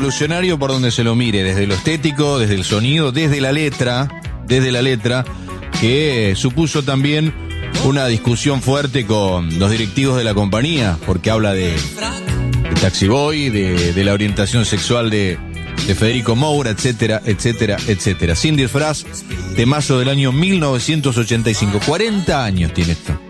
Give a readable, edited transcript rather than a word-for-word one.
revolucionario por donde se lo mire, desde lo estético, desde el sonido, desde la letra, que supuso también una discusión fuerte con los directivos de la compañía, porque habla de Taxi Boy, de la orientación sexual de Federico Moura, etcétera, etcétera, etcétera. Sin disfraz, temazo del año 1985. 40 años tiene esto.